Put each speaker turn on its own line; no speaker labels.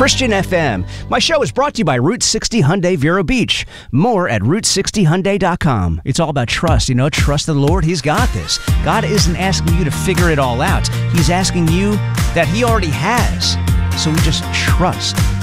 Christian FM. My show is brought to you by Route 60 Hyundai Vero Beach. More at Route60Hyundai.com. It's all about trust. Trust the Lord. He's got this. God isn't asking you to figure it all out. He's asking you that He already has. So we just trust.